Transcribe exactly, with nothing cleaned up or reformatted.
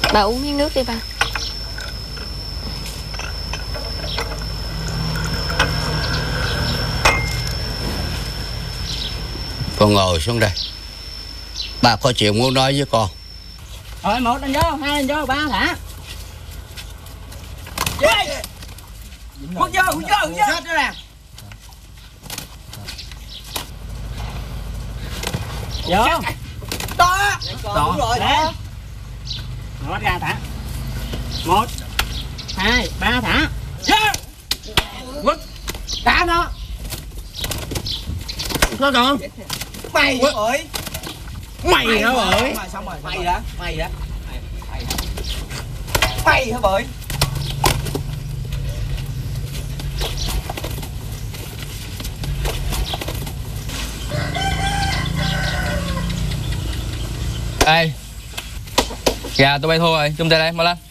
Bà uống miếng nước đi ba. Con ngồi xuống đây. Bà có chuyện muốn nói với con. Rồi một lên vô, hai lên vô, ba thả. Quất vô, quất vô, quất vô. Chết đó nè. Vô. To. To rồi. Nó bắt ra thả. Một, hai, ba thả. Quất. Thả nó. Nó còn. Mày ơi. Mày hả bưởi? Xong rồi. Mày hả? Mày hả? Mày hả bưởi? Ê, gà tụi bay thua rồi, chung tay đây, mau lên.